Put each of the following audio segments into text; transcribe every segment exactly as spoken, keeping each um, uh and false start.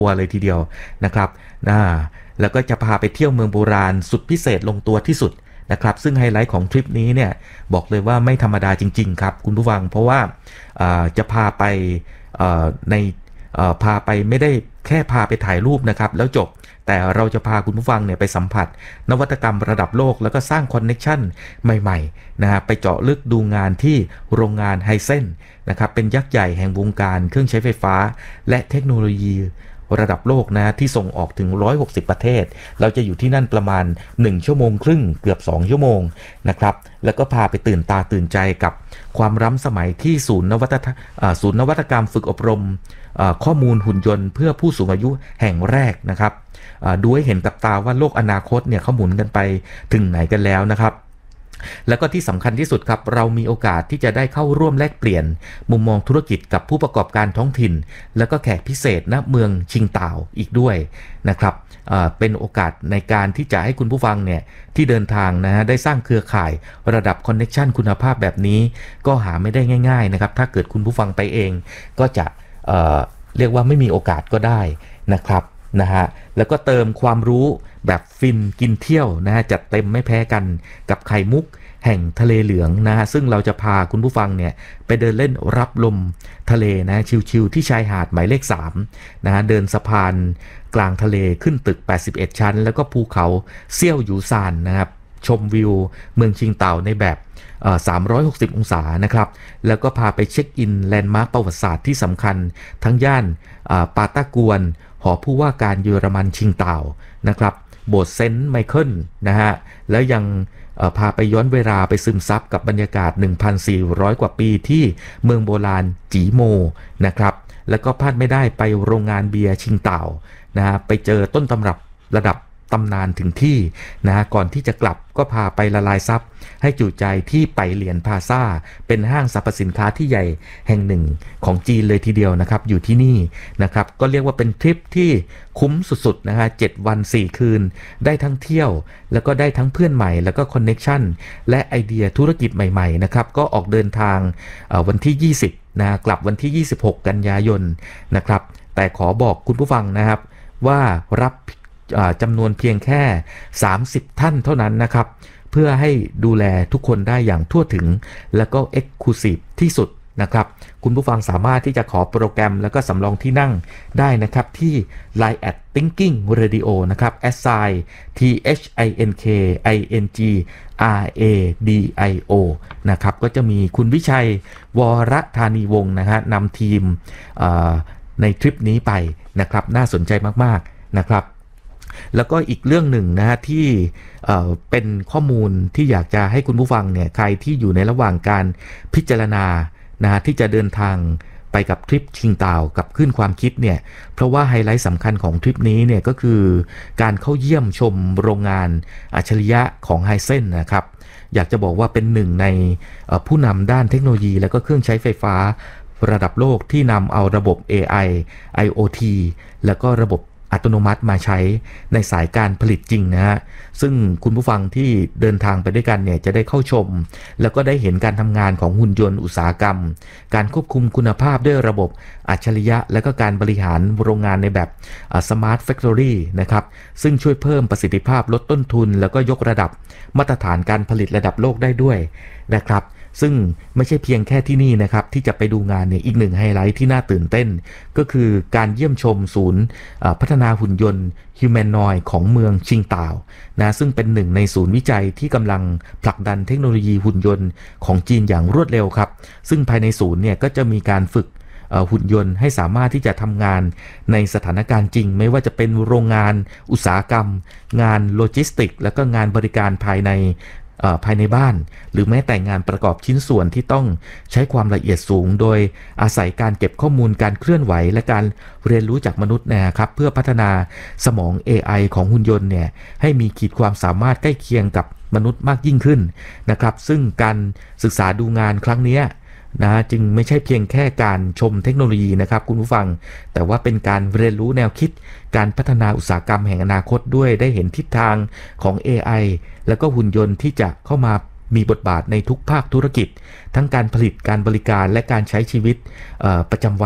ตัวเลยทีเดียวนะครับนะแล้วก็จะพาไปเที่ยวเมืองโบราณสุดพิเศษลงตัวที่สุดนะครับซึ่งไฮไลท์ของทริปนี้เนี่ยบอกเลยว่าไม่ธรรมดาจริงๆครับคุณผู้ฟังเพราะว่าจะพาไปในพาไปไม่ได้แค่พาไปถ่ายรูปนะครับแล้วจบแต่เราจะพาคุณผู้ฟังเนี่ยไปสัมผัสนวัตกรรมระดับโลกแล้วก็สร้างคอนเน็กชันใหม่ๆนะฮะไปเจาะลึกดูงานที่โรงงานไฮเซนนะครับเป็นยักษ์ใหญ่แห่งวงการเครื่องใช้ไฟฟ้าและเทคโนโลยีระดับโลกนะที่ส่งออกถึงหนึ่งร้อยหกสิบประเทศเราจะอยู่ที่นั่นประมาณหนึ่งชั่วโมงครึ่งเกือบสองชั่วโมงนะครับแล้วก็พาไปตื่นตาตื่นใจกับความล้ำสมัยที่ศูนย์นวัตศูนย์นวัตกรรมฝึกอบรมข้อมูลหุ่นยนต์เพื่อผู้สูงอายุแห่งแรกนะครับดูให้เห็นกับตาว่าโลกอนาคตเนี่ยเขาหมุนกันไปถึงไหนกันแล้วนะครับแล้วก็ที่สำคัญที่สุดครับเรามีโอกาสที่จะได้เข้าร่วมแลกเปลี่ยนมุมมองธุรกิจกับผู้ประกอบการท้องถิ่นแล้วก็แขกพิเศษณเมืองชิงต่าวอีกด้วยนะครับเป็นโอกาสในการที่จะให้คุณผู้ฟังเนี่ยที่เดินทางนะฮะได้สร้างเครือข่ายระดับคอนเน็กชันคุณภาพแบบนี้ก็หาไม่ได้ง่ายๆนะครับถ้าเกิดคุณผู้ฟังไปเองก็จะเอ่อเรียกว่าไม่มีโอกาสก็ได้นะครับนะฮะแล้วก็เติมความรู้แบบฟินกินเที่ยวนะฮะจัดเต็มไม่แพ้กันกับไข่มุกแห่งทะเลเหลืองนะฮะซึ่งเราจะพาคุณผู้ฟังเนี่ยไปเดินเล่นรับลมทะเลนะชิลๆที่ชายหาดหมายเลขสามนะฮะเดินสะพานกลางทะเลขึ้นตึกแปดสิบเอ็ดชั้นแล้วก็ภูเขาเซี่ยวหยูซานนะครับชมวิวเมืองชิงเต่าในแบบสามร้อยหกสิบองศานะครับแล้วก็พาไปเช็คอินแลนด์มาร์คประวัติศาสตร์ที่สำคัญทั้งย่านปาตากวนหอผู้ว่าการเยอรมันชิงเต่านะครับโบสถ์เซนต์ไมเคิลนะฮะแล้วยังพาไปย้อนเวลาไปซึมซับกับบรรยากาศ หนึ่งพันสี่ร้อย กว่าปีที่เมืองโบราณจีโมนะครับแล้วก็พลาดไม่ได้ไปโรงงานเบียร์ชิงเต่านะฮะไปเจอต้นตำรับระดับตำนานถึงที่นะฮะก่อนที่จะกลับก็พาไปละลายซับให้จุใจที่ไปเหรียญพาซาเป็นห้างสรรพสินค้าที่ใหญ่แห่งหนึ่งของจีนเลยทีเดียวนะครับอยู่ที่นี่นะครับก็เรียกว่าเป็นทริปที่คุ้มสุดๆนะฮะเจ็ดวันสี่คืนได้ทั้งเที่ยวแล้วก็ได้ทั้งเพื่อนใหม่แล้วก็คอนเน็กชันและไอเดียธุรกิจใหม่ๆนะครับก็ออกเดินทางวันที่ยี่สิบนะกลับวันที่ยี่สิบหกกันยายนนะครับแต่ขอบอกคุณผู้ฟังนะครับว่ารับจำนวนเพียงแค่สามสิบท่านเท่านั้นนะครับเพื่อให้ดูแลทุกคนได้อย่างทั่วถึงแล้วก็ Exclusive ที่สุดนะครับคุณผู้ฟังสามารถที่จะขอโปรแกรมแล้วก็สำรองที่นั่งได้นะครับที่ ไลน์ แอท thinking radio นะครับ assign t h i n k i n g r a d i o นะครับก็จะมีคุณวิชัยวรธานีวงศ์นะฮะนำทีมในทริปนี้ไปนะครับน่าสนใจมากๆนะครับแล้วก็อีกเรื่องหนึ่งนะฮะที่เอ่อเป็นข้อมูลที่อยากจะให้คุณผู้ฟังเนี่ยใครที่อยู่ในระหว่างการพิจารณานะฮะที่จะเดินทางไปกับทริปชิงเต่ากับขึ้นความคิดเนี่ยเพราะว่าไฮไลท์สำคัญของทริปนี้เนี่ยก็คือการเข้าเยี่ยมชมโรงงานอัจฉริยะของไฮเซนนะครับอยากจะบอกว่าเป็นหนึ่งในผู้นำด้านเทคโนโลยีและก็เครื่องใช้ไฟฟ้าระดับโลกที่นำเอาระบบ เอ ไอ ไอ โอ ที แล้วก็ระบบอัตโนมัติมาใช้ในสายการผลิตจริงนะฮะซึ่งคุณผู้ฟังที่เดินทางไปด้วยกันเนี่ยจะได้เข้าชมแล้วก็ได้เห็นการทำงานของหุ่นยนต์อุตสาหกรรมการควบคุมคุณภาพด้วยระบบอัจฉริยะและก็การบริหารโรงงานในแบบ Smart Factory นะครับซึ่งช่วยเพิ่มประสิทธิภาพลดต้นทุนแล้วก็ยกระดับมาตรฐานการผลิตระดับโลกได้ด้วยนะครับซึ่งไม่ใช่เพียงแค่ที่นี่นะครับที่จะไปดูงานเนี่ยอีกหนึ่งไฮไลท์ที่น่าตื่นเต้นก็คือการเยี่ยมชมศูนย์พัฒนาหุ่นยนต์ฮิวแมนนอยด์ของเมืองชิงเต่านะซึ่งเป็นหนึ่งในศูนย์วิจัยที่กำลังผลักดันเทคโนโลยีหุ่นยนต์ของจีนอย่างรวดเร็วครับซึ่งภายในศูนย์เนี่ยก็จะมีการฝึกหุ่นยนต์ให้สามารถที่จะทำงานในสถานการณ์จริงไม่ว่าจะเป็นโรงงานอุตสาหกรรมงานโลจิสติกแล้วก็งานบริการภายในภายในบ้านหรือแม้แต่งานประกอบชิ้นส่วนที่ต้องใช้ความละเอียดสูงโดยอาศัยการเก็บข้อมูลการเคลื่อนไหวและการเรียนรู้จากมนุษย์นะครับเพื่อพัฒนาสมอง เอ ไอ ของหุ่นยนต์เนี่ยให้มีขีดความสามารถใกล้เคียงกับมนุษย์มากยิ่งขึ้นนะครับซึ่งการศึกษาดูงานครั้งนี้นะจึงไม่ใช่เพียงแค่การชมเทคโนโลยีนะครับคุณผู้ฟังแต่ว่าเป็นการเรียนรู้แนวคิดการพัฒนาอุตสาหกรรมแห่งอนาคตด้วยได้เห็นทิศทางของ เอ ไอ แล้วก็หุ่นยนต์ที่จะเข้ามามีบทบาทในทุกภาคธุรกิจทั้งการผลิตการบริการและการใช้ชีวิตประจำวัน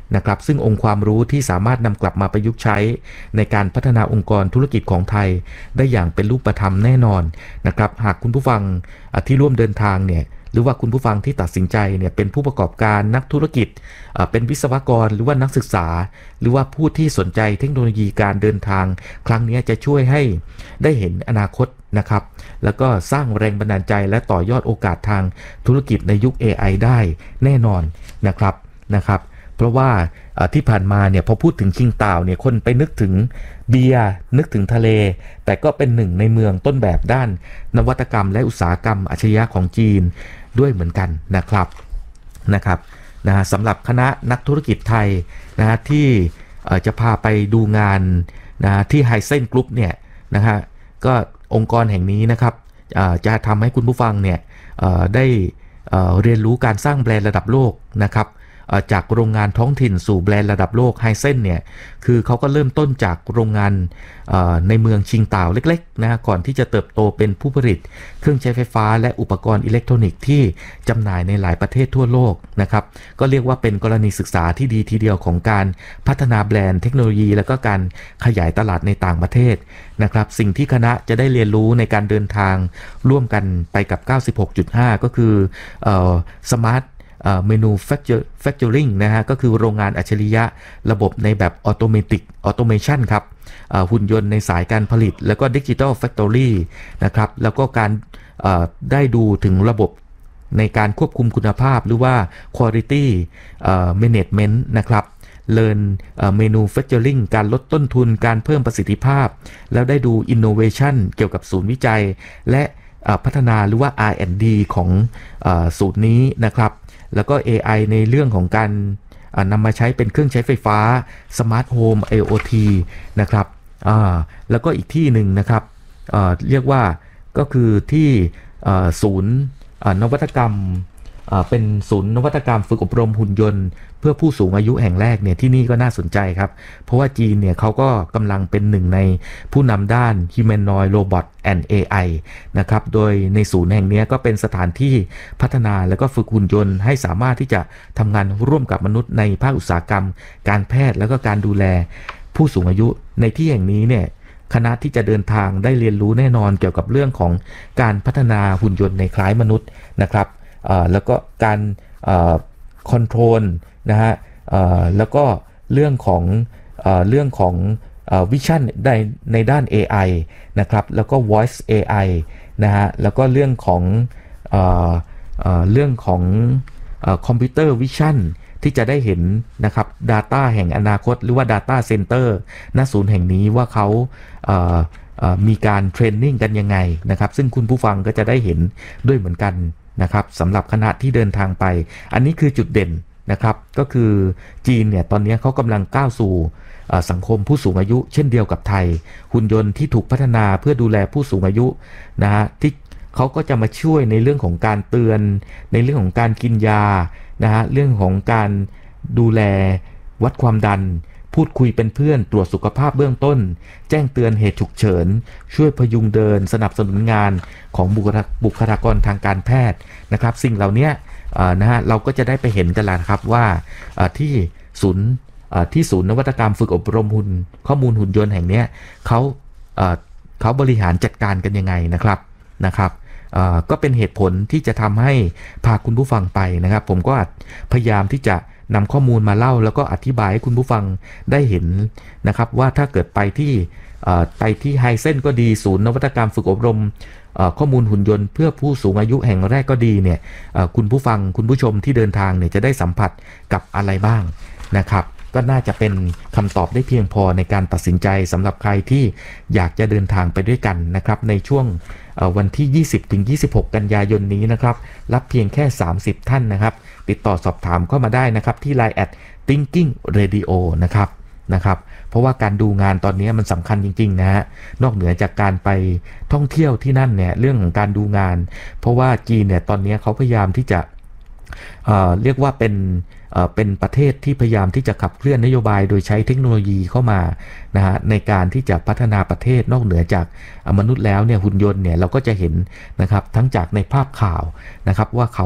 นะครับซึ่งองค์ความรู้ที่สามารถนำกลับมาประยุกต์ใช้ในการพัฒนาองค์กรธุรกิจของไทยได้อย่างเป็นรูปธรรมแน่นอนนะครับหากคุณผู้ฟังที่ร่วมเดินทางเนี่ยหรือว่าคุณผู้ฟังที่ตัดสินใจเนี่ยเป็นผู้ประกอบการนักธุรกิจเป็นวิศวกรหรือว่านักศึกษาหรือว่าผู้ที่สนใจเทคโนโลยีการเดินทางครั้งนี้จะช่วยให้ได้เห็นอนาคตนะครับแล้วก็สร้างแรงบันดาลใจและต่อยอดโอกาสทางธุรกิจในยุค เอ ไอ ได้แน่นอนนะครับนะครับเพราะว่าที่ผ่านมาเนี่ยพอพูดถึงคิงต่าวเนี่ยคนไปนึกถึงเบียร์นึกถึงทะเลแต่ก็เป็นหนึ่งในเมืองต้นแบบด้านนวัตกรรมและอุตสาหกรรมอัจฉริยะของจีนด้วยเหมือนกันนะครับนะครับนะสำหรับคณะนักธุรกิจไทยนะที่จะพาไปดูงานนะที่ไฮเซนกรุ๊ปเนี่ยนะฮะก็องค์กรแห่งนี้นะครับจะทำให้คุณผู้ฟังเนี่ยได้เรียนรู้การสร้างแบรนด์ระดับโลกนะครับจากโรงงานท้องถิ่นสู่แบรนด์ระดับโลกไฮเซนเนี่ยคือเขาก็เริ่มต้นจากโรงงานในเมืองชิงต่าวเล็กๆนะก่อนที่จะเติบโตเป็นผู้ผลิตเครื่องใช้ไฟฟ้าและอุปกรณ์อิเล็กทรอนิกส์ที่จำหน่ายในหลายประเทศทั่วโลกนะครับก็เรียกว่าเป็นกรณีศึกษาที่ดีทีเดียวของการพัฒนาแบรนด์เทคโนโลยีและก็การขยายตลาดในต่างประเทศนะครับสิ่งที่คณะจะได้เรียนรู้ในการเดินทางร่วมกันไปกับ เก้าสิบหกจุดห้า ก็คือสมาร์ทเมนูแฟคเจอริงนะฮะก็คือโรงงานอัจฉริยะระบบในแบบออโตเมติกออโตเมชันครับหุ่นยนต์ในสายการผลิตแล้วก็ดิจิทัลแฟคทอรี่นะครับแล้วก็การได้ดูถึงระบบในการควบคุมคุณภาพหรือว่า quality management นะครับ Learn Manufacturing การลดต้นทุนการเพิ่มประสิทธิภาพแล้วได้ดู innovation เกี่ยวกับศูนย์วิจัยและพัฒนาหรือว่า อาร์ แอนด์ ดี ของศูนย์นี้นะครับแล้วก็ เอ ไอ ในเรื่องของการนำมาใช้เป็นเครื่องใช้ไฟฟ้า Smart Home ไอ โอ ที นะครับแล้วก็อีกที่หนึ่งนะครับเรียกว่าก็คือที่ศูนย์นวัตกรรมเป็นศูนย์นวัตกรรมฝึกอบรมหุ่นยนต์เพื่อผู้สูงอายุแห่งแรกเนี่ยที่นี่ก็น่าสนใจครับเพราะว่าจีนเนี่ยเขาก็กำลังเป็นหนึ่งในผู้นำด้าน Humanoid Robot and เอ ไอ นะครับโดยในศูนย์แห่งนี้ก็เป็นสถานที่พัฒนาและก็ฝึกหุ่นยนต์ให้สามารถที่จะทำงานร่วมกับมนุษย์ในภาคอุตสาหกรรมการแพทย์แล้วก็การดูแลผู้สูงอายุในที่แห่งนี้เนี่ยคณะที่จะเดินทางได้เรียนรู้แน่นอนเกี่ยวกับเรื่องของการพัฒนาหุ่นยนต์ในคล้ายมนุษย์นะครับแล้วก็การคอนโทรลนะฮะแล้วก็เรื่องของเรื่องของวิชั่นในในด้าน เอ ไอ นะครับแล้วก็ voice เอ ไอ นะฮะแล้วก็เรื่องของเอ่อเอ่อเรื่องของคอมพิวเตอร์วิชั่นที่จะได้เห็นนะครับ Data แห่งอนาคตหรือว่า Data Center ณศูนย์แห่งนี้ว่าเขาเอ่อเอ่อมีการเทรนนิ่งกันยังไงนะครับซึ่งคุณผู้ฟังก็จะได้เห็นด้วยเหมือนกันนะครับสำหรับคณะที่เดินทางไปอันนี้คือจุดเด่นนะครับก็คือจีนเนี่ยตอนนี้เขากำลังก้าวสู่สังคมผู้สูงอายุเช่นเดียวกับไทยหุ่นยนต์ที่ถูกพัฒนาเพื่อดูแลผู้สูงอายุนะฮะที่เขาก็จะมาช่วยในเรื่องของการเตือนในเรื่องของการกินยานะฮะเรื่องของการดูแลวัดความดันพูดคุยเป็นเพื่อนตรวจสุขภาพเบื้องต้นแจ้งเตือนเหตุฉุกเฉินช่วยพยุงเดินสนับสนุนงานของบุคลากรทางการแพทย์นะครับสิ่งเหล่านี้นะฮะเราก็จะได้ไปเห็นกันแล้วครับว่าที่ศูนย์ที่ศูนย์นวัตกรรมฝึกอบรมหุ่นข้อมูลหุ่นยนต์แห่งนี้เขาเขาบริหารจัดการกันยังไงนะครับนะครับก็เป็นเหตุผลที่จะทำให้พาคุณผู้ฟังไปนะครับผมก็พยายามที่จะนำข้อมูลมาเล่าแล้วก็อธิบายให้คุณผู้ฟังได้เห็นนะครับว่าถ้าเกิดไปที่ไปที่ไฮเซนก็ดีศูนย์นวัตกรรมฝึกอบรมข้อมูลหุ่นยนต์เพื่อผู้สูงอายุแห่งแรกก็ดีเนี่ยคุณผู้ฟังคุณผู้ชมที่เดินทางเนี่ยจะได้สัมผัสกับอะไรบ้างนะครับก็น่าจะเป็นคำตอบได้เพียงพอในการตัดสินใจสำหรับใครที่อยากจะเดินทางไปด้วยกันนะครับในช่วงวันที่ ยี่สิบถึงยี่สิบหก กันยายนนี้นะครับรับเพียงแค่สามสิบท่านนะครับติดต่อสอบถามเข้ามาได้นะครับที่ ไลน์ แอท thinking radio นะครับนะครับเพราะว่าการดูงานตอนนี้มันสำคัญจริงๆนะฮะนอกเหนือจากการไปท่องเที่ยวที่นั่นเนี่ยเรื่องของการดูงานเพราะว่าจีนเนี่ยตอนนี้เขาพยายามที่จะเอ่อเรียกว่าเป็นเอ่อเป็นประเทศที่พยายามที่จะขับเคลื่อนนโยบายโดยใช้เทคโนโลยีเข้ามานะฮะในการที่จะพัฒนาประเทศนอกเหนือจากมนุษย์แล้วเนี่ยหุ่นยนต์เนี่ยเราก็จะเห็นนะครับทั้งจากในภาพข่าวนะครับว่าเขาเนี่ย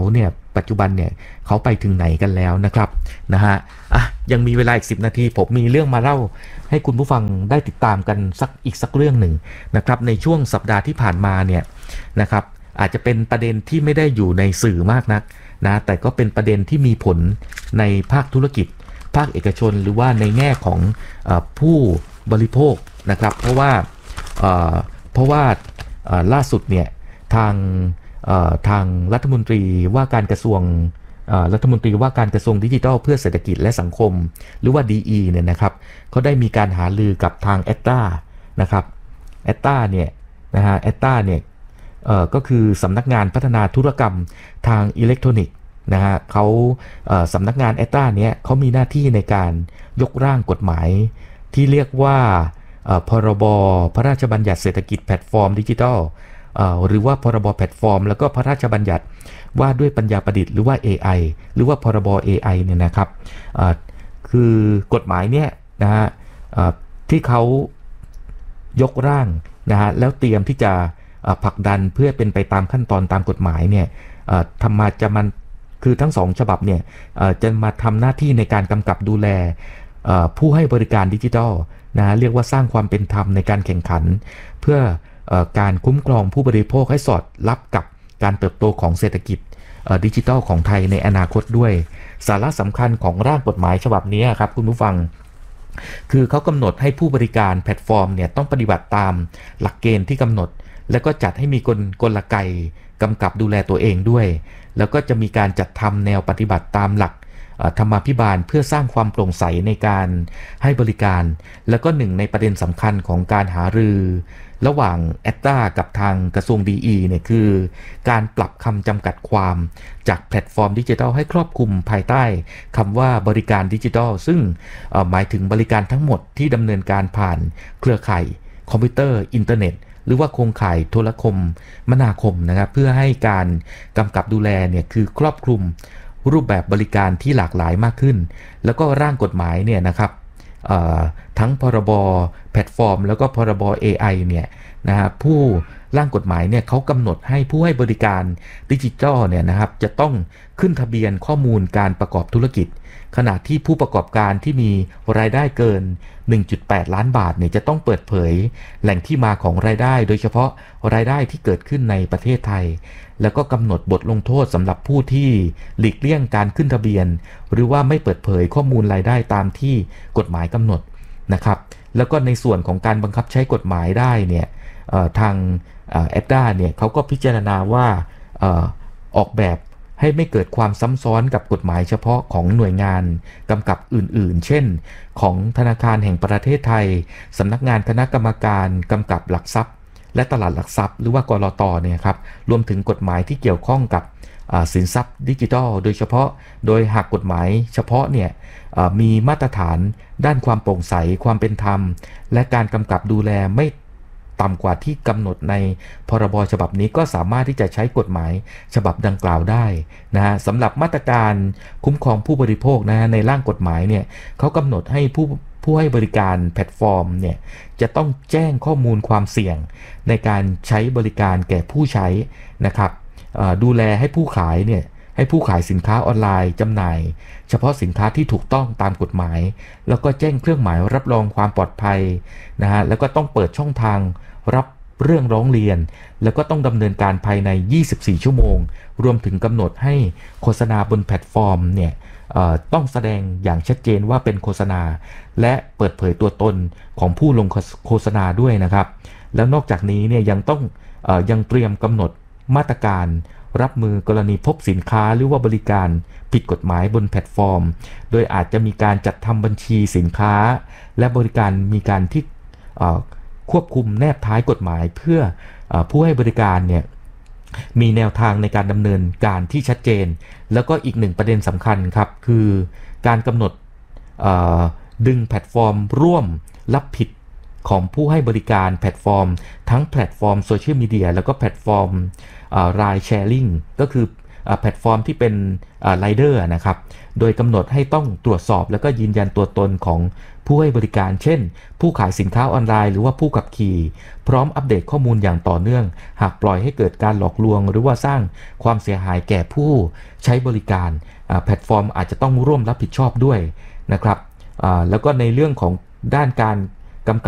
ปัจจุบันเนี่ยเขาไปถึงไหนกันแล้วนะครับนะฮะอ่ะยังมีเวลาอีกสิบนาทีผมมีเรื่องมาเล่าให้คุณผู้ฟังได้ติดตามกันสักอีกสักเรื่องหนึ่งนะครับในช่วงสัปดาห์ที่ผ่านมาเนี่ยนะครับอาจจะเป็นประเด็นที่ไม่ได้อยู่ในสื่อมากนักนะแต่ก็เป็นประเด็นที่มีผลในภาคธุรกิจภาคเอกชนหรือว่าในแง่ของเอ่อผู้บริโภคนะครับเพราะว่าเอ่อเพราะว่าเอ่อล่าสุดเนี่ยทางเอ่อทางรัฐมนตรีว่าการกระทรวงเอ่อรัฐมนตรีว่าการกระทรวงดิจิทัลเพื่อเศรษฐกิจและสังคมหรือว่า ดี อี เนี่ยนะครับเขาได้มีการหารือกับทางแอตตานะครับแอตตาเนี่ยนะฮะแอตตาเนี่ยเอ่อก็คือสำนักงานพัฒนาธุรกรรมทางอิเล็กทรอนิกส์นะฮะเขาเอ่อสำนักงานแอตตาเนี่ยเขามีหน้าที่ในการยกร่างกฎหมายที่เรียกว่าพรบพระราชบัญญัติเศรษฐกิจแพลตฟอร์มดิจิทัลหรือว่าพรบแพลตฟอร์มแล้วก็พระราชบัญญัติว่าด้วยปัญญาประดิษฐ์หรือว่า เอ ไอ หรือว่าพรบ เอ ไอ เนี่ยนะครับคือกฎหมายเนี่ยนะฮะที่เขายกร่างนะฮะแล้วเตรียมที่จะผลักดันเพื่อเป็นไปตามขั้นตอนตามกฎหมายเนี่ยทำมาจะมันคือทั้งสองฉบับเนี่ยจะมาทำหน้าที่ในการกำกับดูแลผู้ให้บริการดิจิทัลนะเรียกว่าสร้างความเป็นธรรมในการแข่งขันเพื่อเอ่อการคุ้มครองผู้บริโภคให้สอดรับกับการเติบโตของเศรษฐกิจดิจิทัลของไทยในอนาคตด้วยสาระสำคัญของร่างกฎหมายฉบับนี้ครับคุณผู้ฟังคือเขากำหนดให้ผู้บริการแพลตฟอร์มเนี่ยต้องปฏิบัติตามหลักเกณฑ์ที่กำหนดแล้วก็จัดให้มีกลกลไกกำกับดูแลตัวเองด้วยแล้วก็จะมีการจัดทำแนวปฏิบัติตามหลักธรรมาภิบาลเพื่อสร้างความโปร่งใสในการให้บริการแล้วก็หนึ่งในประเด็นสำคัญของการหารือระหว่างแอตตากับทางกระทรวง ดี อี เนี่ยคือการปรับคำจำกัดความจากแพลตฟอร์มดิจิทัลให้ครอบคลุมภายใต้คำว่าบริการดิจิทัลซึ่งหมายถึงบริการทั้งหมดที่ดำเนินการผ่านเครือข่ายคอมพิวเตอร์อินเทอร์เน็ตหรือว่าโครงข่ายโทรคมมนาคมนะครับเพื่อให้การกำกับดูแลเนี่ยคือครอบคลุมรูปแบบบริการที่หลากหลายมากขึ้นแล้วก็ร่างกฎหมายเนี่ยนะครับทั้งพรบแพลตฟอร์มแล้วก็พรบ เอ ไอ เนี่ยนะฮะผู้ร่างกฎหมายเนี่ยเขากำหนดให้ผู้ให้บริการดิจิทัลเนี่ยนะครับจะต้องขึ้นทะเบียนข้อมูลการประกอบธุรกิจขณะที่ผู้ประกอบการที่มีรายได้เกิน หนึ่งจุดแปด ล้านบาทเนี่ยจะต้องเปิดเผยแหล่งที่มาของรายได้โดยเฉพาะรายได้ที่เกิดขึ้นในประเทศไทยแล้วก็กำหนดบทลงโทษสำหรับผู้ที่หลีกเลี่ยงการขึ้นทะเบียนหรือว่าไม่เปิดเผยข้อมูลรายได้ตามที่กฎหมายกำหนดนะครับแล้วก็ในส่วนของการบังคับใช้กฎหมายได้เนี่ยทางแอตตาเนี่ยเขาก็พิจารณาว่าออกแบบให้ไม่เกิดความซ้ำซ้อนกับกฎหมายเฉพาะของหน่วยงานกำกับอื่นๆเช่นของธนาคารแห่งประเทศไทยสำนักงานคณะกรรมการกำกับหลักทรัพย์และตลาดหลักทรัพย์หรือว่ากลต.เนี่ยครับรวมถึงกฎหมายที่เกี่ยวข้องกับสินทรัพย์ดิจิทัลโดยเฉพาะโดยหากกฎหมายเฉพาะเนี่ยมีมาตรฐานด้านความโปร่งใสความเป็นธรรมและการกำกับดูแลไม่ต่ำกว่าที่กำหนดในพรบฉบับนี้ก็สามารถที่จะใช้กฎหมายฉบับดังกล่าวได้นะฮะสำหรับมาตรการคุ้มครองผู้บริโภคนะในร่างกฎหมายเนี่ยเขากำหนดให้ผู้ผู้ให้บริการแพลตฟอร์มเนี่ยจะต้องแจ้งข้อมูลความเสี่ยงในการใช้บริการแก่ผู้ใช้นะครับดูแลให้ผู้ขายเนี่ยให้ผู้ขายสินค้าออนไลน์จำหน่ายเฉพาะสินค้าที่ถูกต้องตามกฎหมายแล้วก็แจ้งเครื่องหมายรับรองความปลอดภัยนะฮะแล้วก็ต้องเปิดช่องทางรับเรื่องร้องเรียนแล้วก็ต้องดำเนินการภายในยี่สิบสี่ชั่วโมงรวมถึงกำหนดให้โฆษณาบนแพลตฟอร์มเนี่ยต้องแสดงอย่างชัดเจนว่าเป็นโฆษณาและเปิดเผยตัวตนของผู้ลงโฆษณาด้วยนะครับแล้วนอกจากนี้เนี่ยยังต้องเอ่อยังเตรียมกำหนดมาตรการรับมือกรณีพบสินค้าหรือว่าบริการผิดกฎหมายบนแพลตฟอร์มโดยอาจจะมีการจัดทำบัญชีสินค้าและบริการมีการที่ควบคุมแนบท้ายกฎหมายเพื่อผู้ให้บริการเนี่ยมีแนวทางในการดำเนินการที่ชัดเจนแล้วก็อีกหนึ่งประเด็นสำคัญครับคือการกำหนดดึงแพลตฟอร์มร่วมรับผิดของผู้ให้บริการแพลตฟอร์มทั้งแพลตฟอร์มโซเชียลมีเดียแล้วก็แพลตฟอร์มรายแชร์ลิงก็คืออ่าแพลตฟอร์มที่เป็นไรเดอร์นะครับโดยกำหนดให้ต้องตรวจสอบแล้วก็ยืนยันตัวตนของผู้ให้บริการเช่นผู้ขายสินค้าออนไลน์หรือว่าผู้ขับขี่พร้อมอัปเดตข้อมูลอย่างต่อเนื่องหากปล่อยให้เกิดการหลอกลวงหรือว่าสร้างความเสียหายแก่ผู้ใช้บริการแพลตฟอร์มอาจจะต้องร่วมรับผิดชอบด้วยนะครับแล้วก็ในเรื่องของด้านการ